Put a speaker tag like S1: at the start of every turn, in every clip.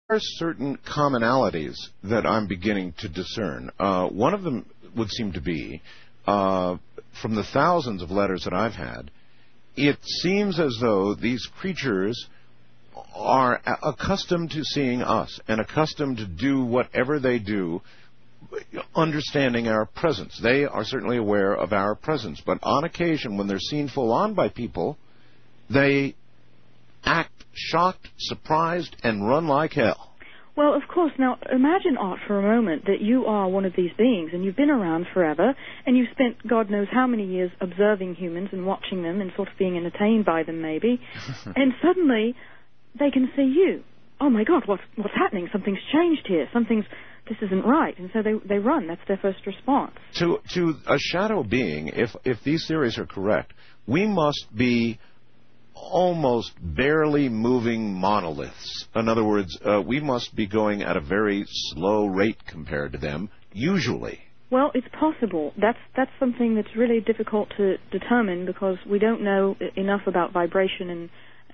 S1: are certain commonalities that I'm beginning to discern. One of them would seem to be, from the thousands of letters that I've had, it seems as though these creatures are accustomed to seeing us and accustomed to do whatever they do, understanding our presence. They are certainly aware of our presence, but on occasion, when they're seen full on by people, they act shocked, surprised, and run like hell.
S2: Well, of course. Now, imagine, Art, for a moment that you are one of these beings and you've been around forever and you've spent God knows how many years observing humans and watching them and sort of being entertained by them, maybe, and suddenly they can see you. Oh, my God, what's happening? Something's changed here. This isn't right. And so they run. That's their first response.
S1: To a shadow being, if these theories are correct, we must be almost barely moving monoliths. In other words, we must be going at a very slow rate compared to them, usually.
S2: Well, it's possible. That's something that's really difficult to determine because we don't know enough about vibration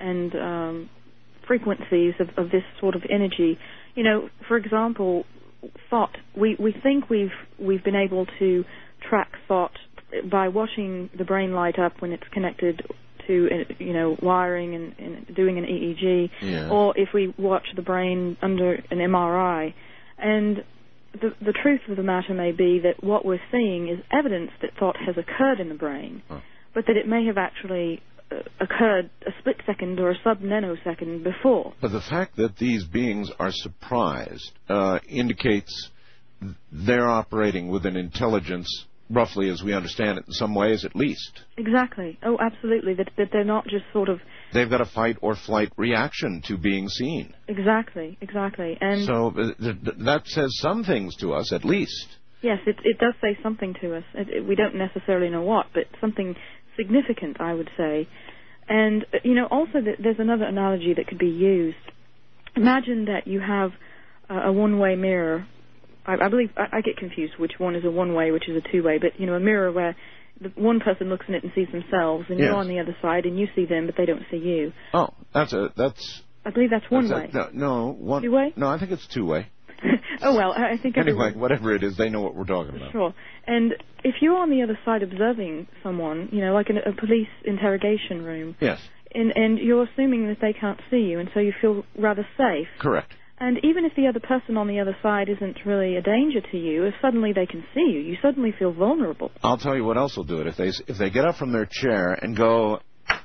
S2: and frequencies of this sort of energy. You know, for example, thought. We think we've been able to track thought by watching the brain light up when it's connected to, you know, wiring and doing an EEG,
S1: yeah.
S2: Or if we watch the brain under an MRI. And the truth of the matter may be that what we're seeing is evidence that thought has occurred in the brain, but that it may have actually occurred a split second or a sub-nanosecond before.
S1: But the fact that these beings are surprised indicates they're operating with an intelligence roughly as we understand it in some ways at least.
S2: Exactly. Oh, absolutely. That they're not just sort of...
S1: They've got a fight or flight reaction to being seen.
S2: Exactly. And
S1: so that says some things to us at least.
S2: Yes, it does say something to us. We don't necessarily know what, but something significant, I would say. And, you know, also there's another analogy that could be used. Imagine that you have a one-way mirror. I believe I get confused which one is a one-way, which is a two-way, but, you know, a mirror where one person looks in it and sees themselves, and
S1: yes.
S2: You're on the other side, and you see them, but they don't see you.
S1: Oh, that's...
S2: I believe that's one-way.
S1: No,
S2: two-way?
S1: No, I think it's two-way.
S2: Oh, well, I think...
S1: Anyway, whatever it is, they know what we're talking about.
S2: Sure. And if you're on the other side observing someone, you know, like in a police interrogation room...
S1: Yes.
S2: And you're assuming that they can't see you, and so you feel rather safe.
S1: Correct.
S2: And even if the other person on the other side isn't really a danger to you, if suddenly they can see you, you suddenly feel vulnerable.
S1: I'll tell you what else will do it. If they get up from their chair and go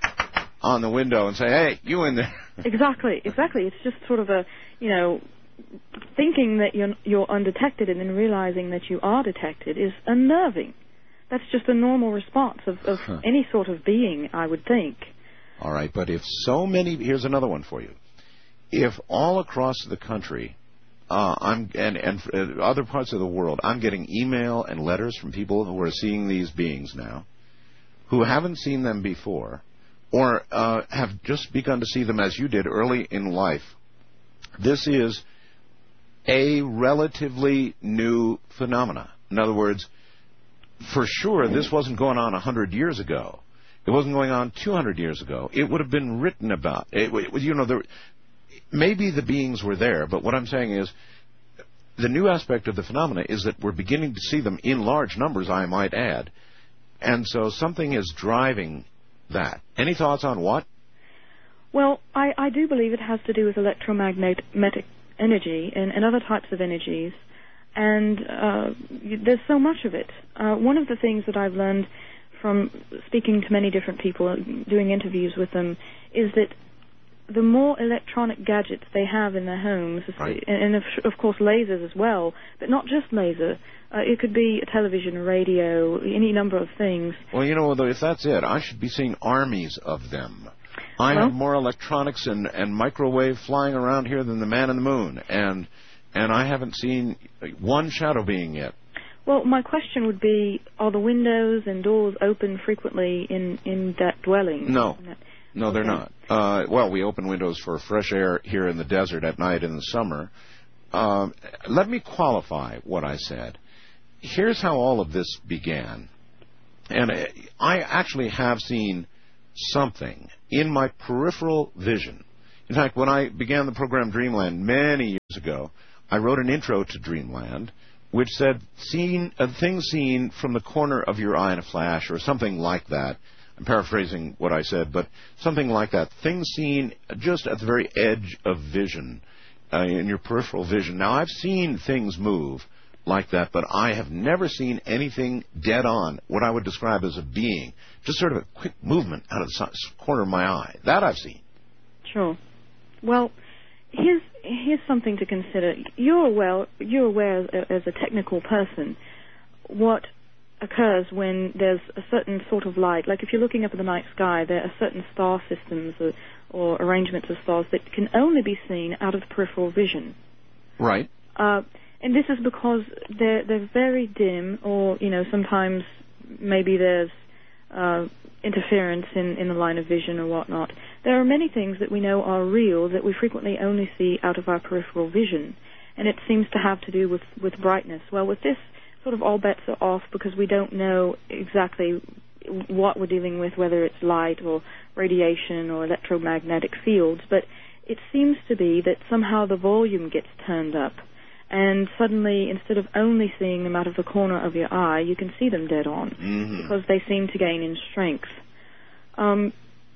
S1: on the window and say, "Hey, you in there."
S2: Exactly. It's just sort of a, you know, thinking that you're undetected and then realizing that you are detected is unnerving. That's just a normal response of any sort of being, I would think.
S1: All right, but if so many... Here's another one for you. If all across the country, and other parts of the world, I'm getting email and letters from people who are seeing these beings now, who haven't seen them before, or have just begun to see them as you did early in life, this is a relatively new phenomena. In other words, for sure, this wasn't going on 100 years ago. It wasn't going on 200 years ago. It would have been written about. Maybe the beings were there, but what I'm saying is the new aspect of the phenomena is that we're beginning to see them in large numbers, I might add. And so something is driving that. Any thoughts on what?
S2: Well, I do believe it has to do with electromagnetic energy and other types of energies. And there's so much of it. One of the things that I've learned from speaking to many different people, doing interviews with them, is that the more electronic gadgets they have in their homes,
S1: right.
S2: and of course lasers as well, but not just laser. It could be a television, a radio, any number of things.
S1: Well, you know, if that's it, I should be seeing armies of them. I have more electronics and microwave flying around here than the man in the moon, and I haven't seen one shadow being yet.
S2: Well, my question would be, are the windows and doors open frequently in that dwelling?
S1: No. No, they're not. Well, we open windows for fresh air here in the desert at night in the summer. Let me qualify what I said. Here's how all of this began. And I actually have seen something in my peripheral vision. In fact, when I began the program Dreamland many years ago, I wrote an intro to Dreamland which said, things seen from the corner of your eye in a flash, or something like that. I'm paraphrasing what I said, but something like that. Things seen just at the very edge of vision, in your peripheral vision. Now, I've seen things move like that, but I have never seen anything dead on, what I would describe as a being, just sort of a quick movement out of the corner of my eye. That I've seen.
S2: Sure. Well, here's something to consider. You're aware as a technical person what occurs when there's a certain sort of light. Like if you're looking up at the night sky, there are certain star systems or arrangements of stars that can only be seen out of the peripheral vision.
S1: Right.
S2: And this is because they're very dim, or sometimes maybe there's interference in the line of vision or whatnot. There are many things that we know are real that we frequently only see out of our peripheral vision, and it seems to have to do with brightness. Well, with this, sort of all bets are off because we don't know exactly what we're dealing with, whether it's light or radiation or electromagnetic fields, but it seems to be that somehow the volume gets turned up, and suddenly, instead of only seeing them out of the corner of your eye, you can see them dead on, because they seem to gain in strength. And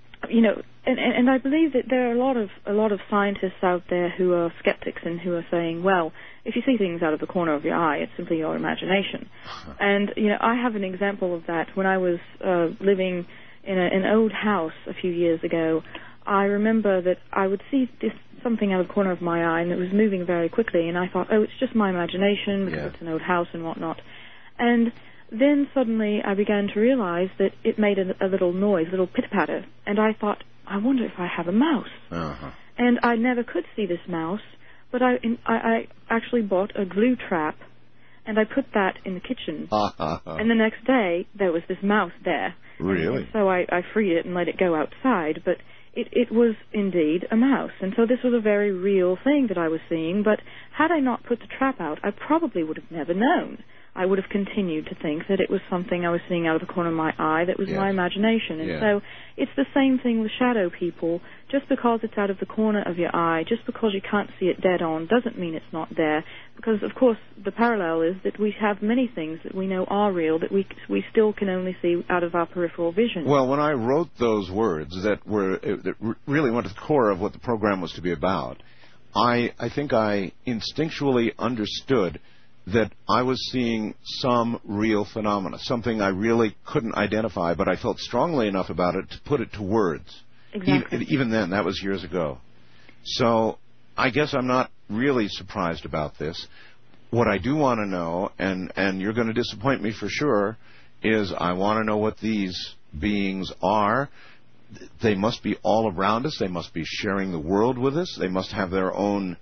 S2: I believe that there are a lot of scientists out there who are skeptics and who are saying, well, if you see things out of the corner of your eye, it's simply your imagination. And I have an example of that. When I was living in an old house a few years ago, I remember that I would see something out of the corner of my eye, and it was moving very quickly, and I thought, oh, it's just my imagination because it's an old house and whatnot. And then suddenly I began to realize that it made a little noise, a little pitter-patter, and I thought, I wonder if I have a mouse. And I never could see this mouse, but I actually bought a glue trap, and I put that in the kitchen. And the next day, there was this mouse there.
S1: Really?
S2: And so I freed it and let it go outside, but it was indeed a mouse. And so this was a very real thing that I was seeing, but had I not put the trap out, I probably would have never known. I would have continued to think that it was something I was seeing out of the corner of my eye that was my imagination. And so it's the same thing with shadow people. Just because it's out of the corner of your eye, just because you can't see it dead on, doesn't mean it's not there. Because, of course, the parallel is that we have many things that we know are real that we still can only see out of our peripheral vision.
S1: Well, when I wrote those words that really went to the core of what the program was to be about, I think I instinctually understood that I was seeing some real phenomena, something I really couldn't identify, but I felt strongly enough about it to put it to words.
S2: Exactly.
S1: Even then, that was years ago. So I guess I'm not really surprised about this. What I do want to know, and you're going to disappoint me for sure, is I want to know what these beings are. They must be all around us. They must be sharing the world with us. They must have their own...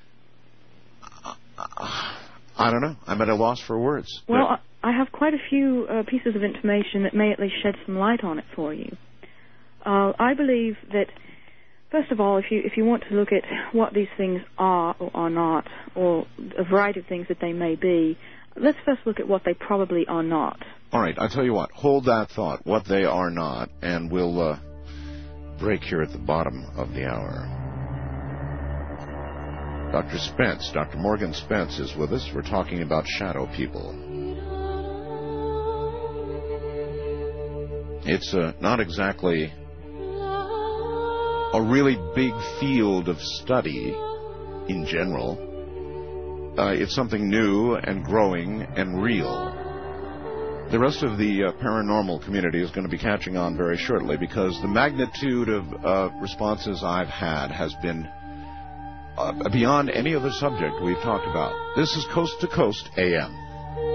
S1: I don't know. I'm at a loss for words.
S2: Well, I have quite a few pieces of information that may at least shed some light on it for you. I believe that, first of all, if you want to look at what these things are or are not, or a variety of things that they may be, let's first look at what they probably are not.
S1: All right. I'll tell you what. Hold that thought, what they are not, and we'll break here at the bottom of the hour. Dr. Spence, Dr. Morgan Spence is with us. We're talking about shadow people. It's not exactly a really big field of study in general. It's something new and growing and real. The rest of the paranormal community is going to be catching on very shortly because the magnitude of responses I've had has been beyond any other subject we've talked about. This is Coast to Coast AM.